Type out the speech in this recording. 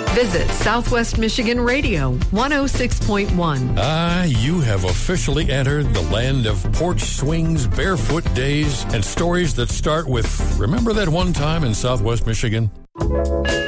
Visit Southwest Michigan Radio 106.1. You have officially entered the land of porch swings, barefoot days, and stories that start with, remember that one time in Southwest Michigan?